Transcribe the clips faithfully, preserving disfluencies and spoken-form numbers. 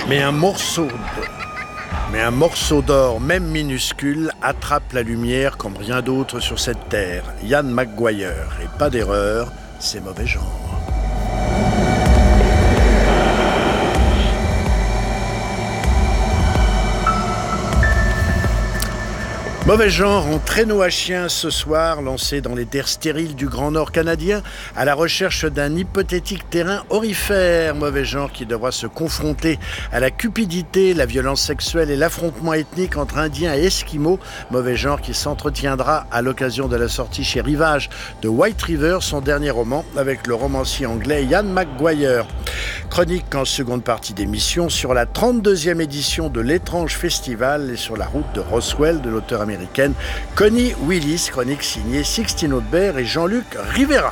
Mais un morceau, mais un morceau d'or, même minuscule, attrape la lumière comme rien d'autre sur cette terre. Ian McGuire, et pas d'erreur, c'est mauvais genre. Mauvais genre en traîneau à chien ce soir, lancé dans les terres stériles du Grand Nord canadien, à la recherche d'un hypothétique terrain aurifère. Mauvais genre qui devra se confronter à la cupidité, la violence sexuelle et l'affrontement ethnique entre Indiens et Esquimaux. Mauvais genre qui s'entretiendra à l'occasion de la sortie chez Rivage de White River, son dernier roman, avec le romancier anglais Ian McGuire. Chronique en seconde partie d'émission sur la trente-deuxième édition de l'Étrange Festival et sur la route de Roswell de l'auteur américain Connie Willis, chronique signée Sixtine Audebert et Jean-Luc Rivera.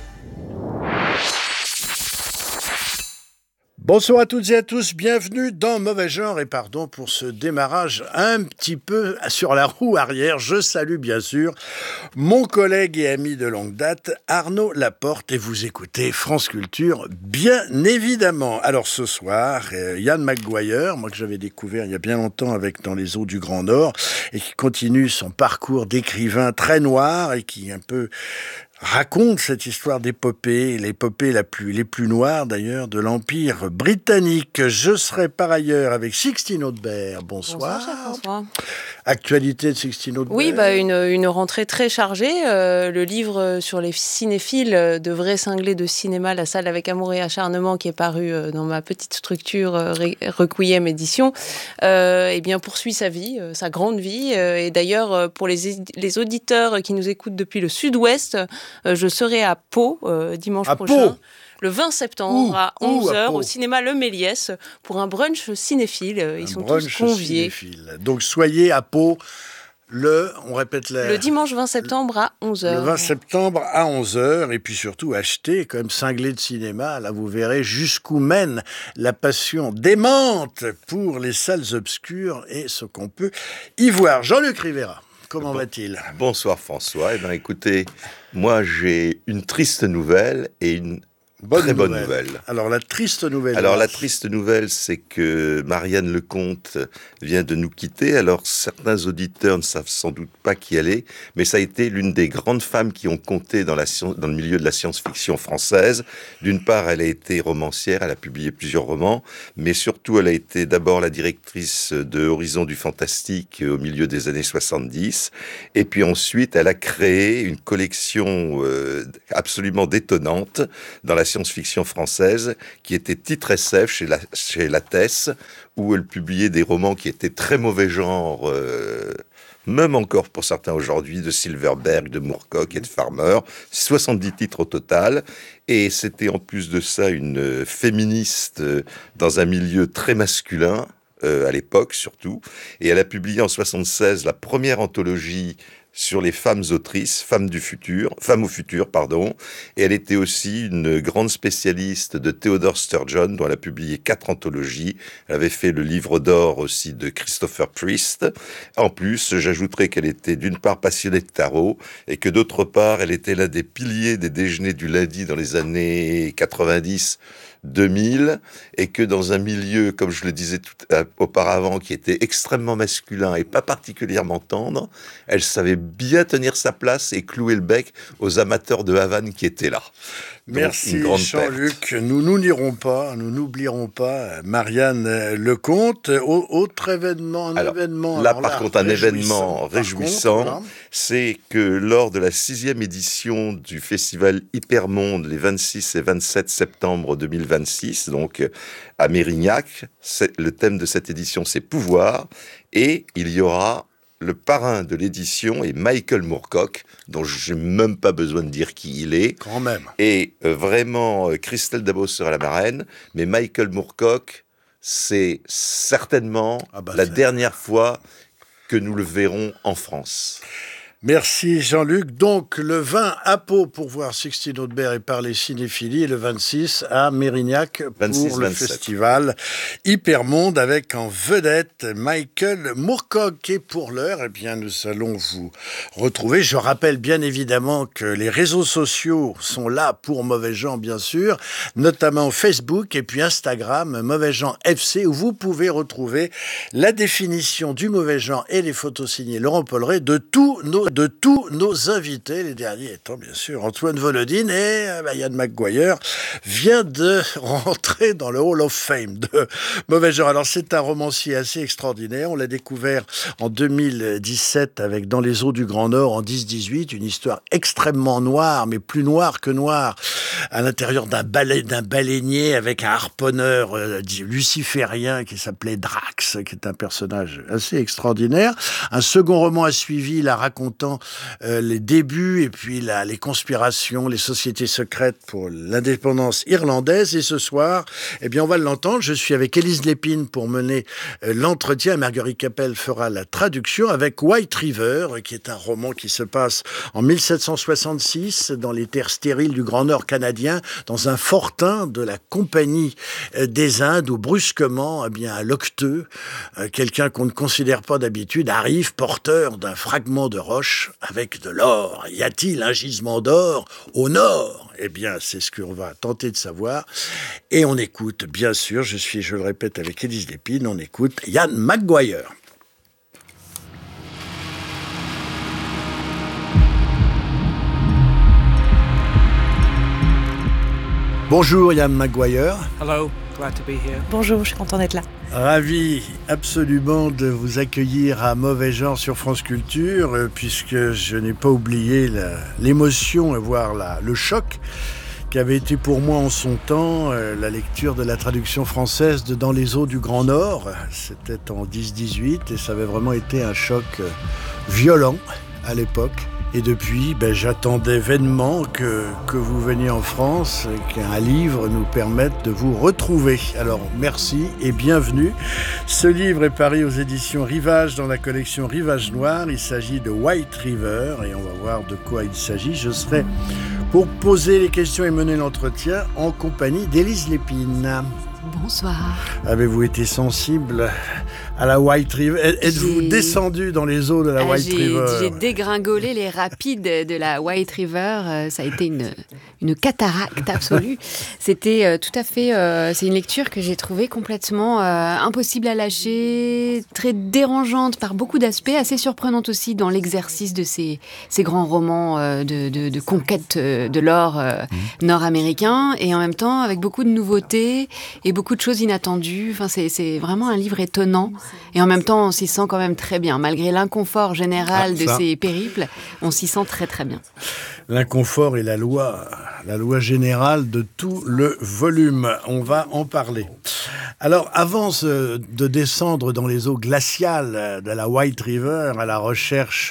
Bonsoir à toutes et à tous, bienvenue dans Mauvais Genre et pardon pour ce démarrage un petit peu sur la roue arrière. Je salue bien sûr mon collègue et ami de longue date Arnaud Laporte et vous écoutez France Culture bien évidemment. Alors ce soir, euh, Ian McGuire, moi que j'avais découvert il y a bien longtemps avec Dans les eaux du Grand Nord et qui continue son parcours d'écrivain très noir et qui un peu raconte cette histoire d'épopée, l'épopée la plus, les plus noires d'ailleurs de l'Empire britannique. Je serai par ailleurs avec Sixtine Audebert. Bonsoir. Bonsoir, François. Actualité de Sixtine Audebert. Oui, bah une, une rentrée très chargée. Euh, le livre sur les cinéphiles de vrais cinglés de cinéma, La salle avec amour et acharnement, qui est paru euh, dans ma petite structure euh, Requiem édition, euh, eh bien poursuit sa vie, euh, sa grande vie. Euh, et d'ailleurs, euh, pour les, les auditeurs qui nous écoutent depuis le sud-ouest, Euh, je serai à Pau euh, dimanche à prochain. Pau. Le vingt septembre Ouh, à ouh, onze heures à au cinéma Le Méliès pour un brunch cinéphile. Ils un sont tous conviés. Cinéphile. Donc soyez à Pau le, on répète la... Le dimanche vingt septembre à onze heures. Le vingt septembre à onze heures et puis surtout achetez quand même cinglé de cinéma. Là vous verrez jusqu'où mène la passion démente pour les salles obscures et ce qu'on peut y voir. Jean-Luc Rivera. Comment bon, va-t-il ? Bonsoir François. Eh bien, écoutez, moi j'ai une triste nouvelle et une bonne très nouvelle. bonne nouvelle. Alors la triste nouvelle. Alors la triste nouvelle, c'est que Marianne Lecomte vient de nous quitter. Alors certains auditeurs ne savent sans doute pas qui elle est, mais ça a été l'une des grandes femmes qui ont compté dans, la, dans le milieu de la science-fiction française. D'une part, elle a été romancière, elle a publié plusieurs romans, mais surtout elle a été d'abord la directrice de Horizon du Fantastique au milieu des années soixante-dix, et puis ensuite elle a créé une collection euh, absolument détonnante dans la science-fiction française, qui était Titre S F chez, la, chez Lattès, où elle publiait des romans qui étaient très mauvais genre, euh, même encore pour certains aujourd'hui, de Silverberg, de Moorcock et de Farmer, soixante-dix titres au total, et c'était en plus de ça une féministe dans un milieu très masculin, euh, à l'époque surtout, et elle a publié en soixante-seize la première anthologie sur les femmes autrices, femmes du futur, femmes au futur, pardon. Et elle était aussi une grande spécialiste de Theodore Sturgeon, dont elle a publié quatre anthologies. Elle avait fait le livre d'or aussi de Christopher Priest. En plus, j'ajouterais qu'elle était d'une part passionnée de tarot et que d'autre part, elle était l'un des piliers des déjeuners du lundi dans les années quatre-vingt-dix, deux mille, et que dans un milieu, comme je le disais tout, euh, auparavant, qui était extrêmement masculin et pas particulièrement tendre, elle savait bien tenir sa place et clouer le bec aux amateurs de Havane qui étaient là. Donc, merci Jean-Luc. Nous nous n'irons pas, nous n'oublierons pas Marianne Lecomte. Autre événement, un alors, événement. Là, alors par là, contre, un événement réjouissant, contre, c'est que lors de la sixième édition du festival Hypermonde, les vingt-six et vingt-sept septembre deux mille vingt-six, donc à Mérignac, le thème de cette édition, c'est pouvoir, et il y aura le parrain de l'édition est Michael Moorcock, dont je n'ai même pas besoin de dire qui il est. Quand même. Et euh, vraiment, euh, Christelle Dabos sera la marraine, mais Michael Moorcock, c'est certainement ah bah, la c'est... dernière fois que nous le verrons en France. Merci Jean-Luc. Donc le vingt à Pau pour voir Sixtine Audebert et parler cinéphilie et le vingt-six à Mérignac pour vingt-six, le vingt-sept. Festival Hypermonde avec en vedette Michael Moorcock. Et pour l'heure, eh bien, nous allons vous retrouver. Je rappelle bien évidemment que les réseaux sociaux sont là pour Mauvais Gens, bien sûr, notamment Facebook et puis Instagram, Mauvais Gens F C, où vous pouvez retrouver la définition du mauvais genre et les photos signées Laurent Polleret de tous nos de tous nos invités, les derniers étant bien sûr Antoine Volodine et euh, bah, Yann McGuire vient de rentrer dans le Hall of Fame de Mauvais Genre. Alors c'est un romancier assez extraordinaire, on l'a découvert en deux mille dix-sept avec Dans les eaux du Grand Nord en dix dix-huit, une histoire extrêmement noire, mais plus noire que noire, à l'intérieur d'un, balai, d'un baleinier avec un harponneur euh, luciférien qui s'appelait Drax, qui est un personnage assez extraordinaire. Un second roman a suivi, la racontant euh, les débuts et puis la, les conspirations, les sociétés secrètes pour l'indépendance irlandaise. Et ce soir, eh bien, on va l'entendre. Je suis avec Élise Lépine pour mener euh, l'entretien. Marguerite Capel fera la traduction avec White River, qui est un roman qui se passe en mille sept cent soixante-six dans les terres stériles du Grand Nord canadien, dans un fortin de la Compagnie euh, des Indes, où brusquement, eh bien, un loqueteux, euh, quelqu'un qu'on ne considère pas d'habitude, arrive porteur d'un fragment de roche avec de l'or. Y a-t-il un gisement d'or au nord ? Eh bien, c'est ce qu'on va tenter de savoir. Et on écoute, bien sûr, je suis, je le répète, avec Élise Lépine, on écoute Yann McGuire. Bonjour Yann McGuire. Hello, glad to be here. Bonjour, je suis content d'être là. Ravi absolument de vous accueillir à Mauvais Genre sur France Culture, euh, puisque je n'ai pas oublié la, l'émotion, voire la, le choc qui avait été pour moi en son temps euh, la lecture de la traduction française de Dans les eaux du Grand Nord. C'était en dix dix-huit et ça avait vraiment été un choc euh, violent à l'époque. Et depuis, ben, j'attendais vainement que, que vous veniez en France et qu'un livre nous permette de vous retrouver. Alors, merci et bienvenue. Ce livre est paru aux éditions Rivage dans la collection Rivage Noir. Il s'agit de White River et on va voir de quoi il s'agit. Je serai pour poser les questions et mener l'entretien en compagnie d'Élise Lépine. Bonsoir. Avez-vous été sensible à la White River ? Êtes-vous j'ai... descendu dans les eaux de la euh, White j'ai, River ? J'ai dégringolé les rapides de la White River. Euh, ça a été une, une cataracte absolue. C'était euh, tout à fait... Euh, c'est une lecture que j'ai trouvée complètement euh, impossible à lâcher, très dérangeante par beaucoup d'aspects, assez surprenante aussi dans l'exercice de ces, ces grands romans euh, de, de, de conquête de l'or euh, mmh. nord-américain, et en même temps avec beaucoup de nouveautés et beaucoup de choses inattendues. Enfin, c'est, c'est vraiment un livre étonnant. Et en même temps, on s'y sent quand même très bien. Malgré l'inconfort général ah, de ces périples, on s'y sent très très bien. L'inconfort est la loi, la loi générale de tout le volume. On va en parler. Alors, avant de descendre dans les eaux glaciales de la White River à la recherche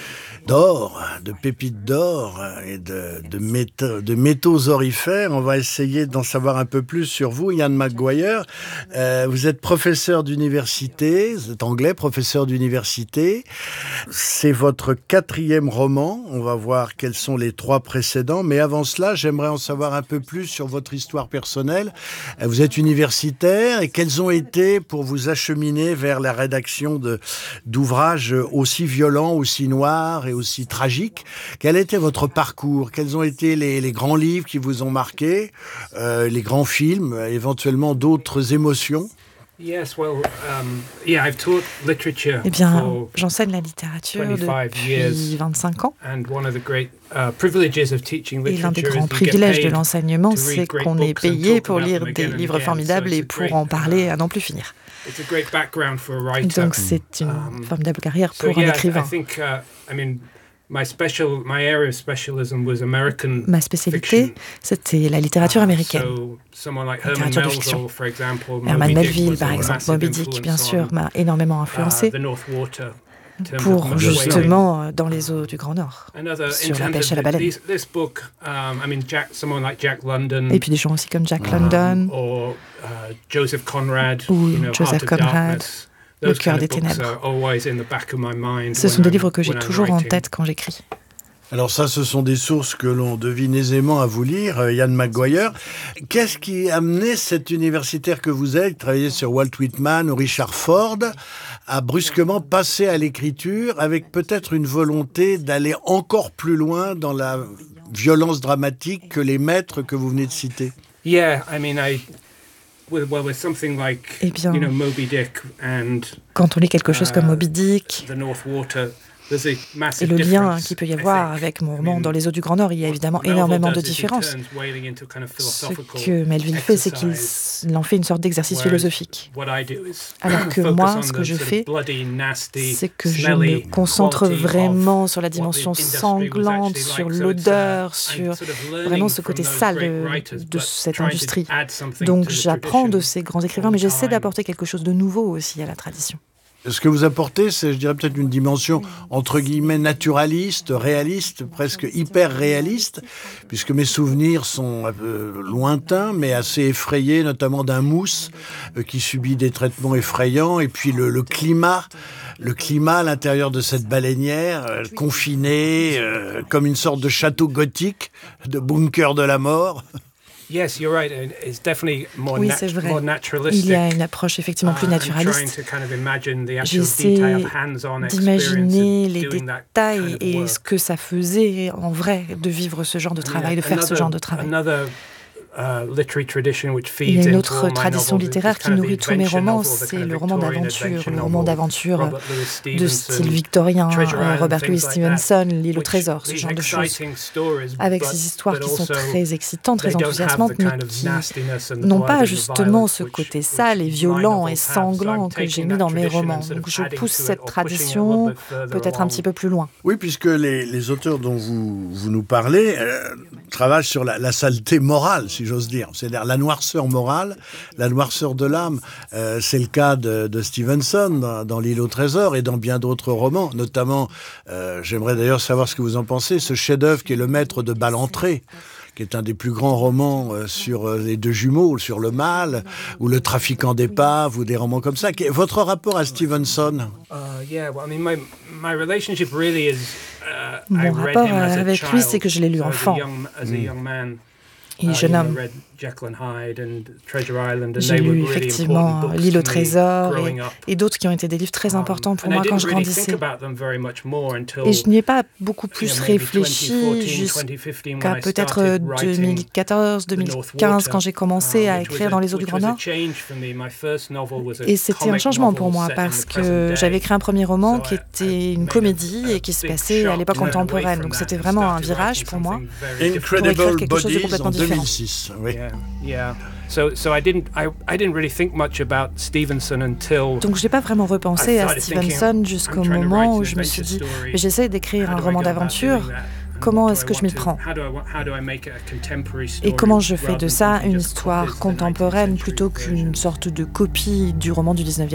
d'or, de pépites d'or et de, de, métaux, de métaux orifères. On va essayer d'en savoir un peu plus sur vous, Yann McGuire. Euh, vous êtes professeur d'université, vous êtes anglais, professeur d'université. C'est votre quatrième roman. On va voir quels sont les trois précédents. Mais avant cela, j'aimerais en savoir un peu plus sur votre histoire personnelle. Vous êtes universitaire et quels ont été pour vous acheminer vers la rédaction de, d'ouvrages aussi violents, aussi noirs et aussi tragique. Quel était votre parcours ? Quels ont été les, les grands livres qui vous ont marqué, euh, les grands films, éventuellement d'autres émotions ? Yes, well, um, yeah, I've taught literature eh bien, for j'enseigne la littérature depuis years, vingt-cinq ans. And one of the great, uh, privileges of teaching literature et l'un des grands privilèges de l'enseignement, c'est qu'on est payé pour lire des livres formidables et pour en parler à n'en plus finir. Donc c'est une um, formidable carrière pour so, yeah, un écrivain. I think, uh, I mean, My special, my area of specialism was American Ma spécialité, c'était la littérature américaine. Uh, so, like la littérature de fiction. Example, Herman Melville, par exemple, Moby Dick, bien sûr, m'a énormément influencé uh, pour justement dans les eaux du Grand Nord, sur la pêche à la baleine. This book, um, I mean, Jack, someone like Jack London, et puis des gens aussi comme Jack London, um, or, uh, Joseph Conrad, ou you know, Joseph Heart Conrad. Darkness, Le cœur des ténèbres. Ce sont des livres que j'ai toujours en tête quand j'écris. Alors ça, ce sont des sources que l'on devine aisément à vous lire, Ian McGuire. Qu'est-ce qui a amené cet universitaire que vous êtes, travaillé sur Walt Whitman ou Richard Ford, à brusquement passer à l'écriture avec peut-être une volonté d'aller encore plus loin dans la violence dramatique que les maîtres que vous venez de citer? Yeah, I mean, I... With, well, with something like, eh bien, you know, Moby Dick and, quand on lit quelque chose comme Moby Dick, The North Water, et le lien qu'il peut y avoir avec mon roman Dans les eaux du Grand Nord, il y a évidemment énormément de différences. Ce que Melville fait, c'est qu'il en fait une sorte d'exercice philosophique. Alors que moi, ce que je fais, c'est que je me concentre vraiment sur la dimension sanglante, sur l'odeur, sur vraiment ce côté sale de, de cette industrie. Donc j'apprends de ces grands écrivains, mais j'essaie d'apporter quelque chose de nouveau aussi à la tradition. Ce que vous apportez, c'est, je dirais, peut-être une dimension, entre guillemets, naturaliste, réaliste, presque hyper réaliste, puisque mes souvenirs sont un peu lointains, mais assez effrayés, notamment d'un mousse euh, qui subit des traitements effrayants, et puis le, le climat, le climat à l'intérieur de cette baleinière, euh, confiné, euh, comme une sorte de château gothique, de bunker de la mort. Yes, you're right. It's definitely more oui, c'est vrai. More naturalistic. Il y a une approche effectivement plus naturaliste. J'essaie d'imaginer les détails et ce que ça faisait en vrai de vivre ce genre de travail, de faire ce genre de travail. Il y a une autre tradition littéraire qui nourrit tous mes romans, c'est le roman d'aventure, le roman d'aventure de style victorien, Robert Louis Stevenson, L'île au trésor, ce genre de choses, avec ces histoires qui sont très excitantes, très enthousiasmantes, mais qui n'ont pas justement ce côté sale et violent et sanglant que j'ai mis dans mes romans. Donc je pousse cette tradition peut-être un petit peu plus loin. Oui, puisque les, les auteurs dont vous, vous nous parlez euh, travaillent sur la, la saleté morale, si j'ose dire. C'est-à-dire la noirceur morale, la noirceur de l'âme. Euh, c'est le cas de, de Stevenson dans, dans L'île au trésor et dans bien d'autres romans. Notamment, euh, j'aimerais d'ailleurs savoir ce que vous en pensez, ce chef-d'œuvre qui est Le Maître de Ballantrae, qui est un des plus grands romans euh, sur euh, les deux jumeaux, sur le mal, ou Le Trafiquant d'épaves, ou des romans comme ça. Votre rapport à Stevenson? uh, yeah, well, I mean, my, my relationship really is, uh, Mon rapport avec lui, c'est que je l'ai lu enfant. Et jeune homme. J'ai lu effectivement L'île au trésor et, et d'autres qui ont été des livres très importants pour moi quand je grandissais. Et je n'y ai pas beaucoup plus réfléchi jusqu'à peut-être deux mille quatorze, deux mille quinze quand j'ai commencé à écrire Dans les eaux du Grand Nord. Et c'était un changement pour moi parce que j'avais écrit un premier roman qui était une comédie et qui se passait à l'époque contemporaine. Donc c'était vraiment un virage pour moi pour écrire quelque chose de complètement différent. deux mille six, oui. Yeah, yeah. So, so I didn't, I, I didn't really think much about Stevenson until. Donc j'ai pas vraiment repensé à Stevenson jusqu'au moment où je me suis dit, j'essaie d'écrire un roman d'aventure. Comment est-ce que je m'y prends? Et comment je fais de ça une histoire contemporaine plutôt qu'une sorte de copie du roman du dix-neuvième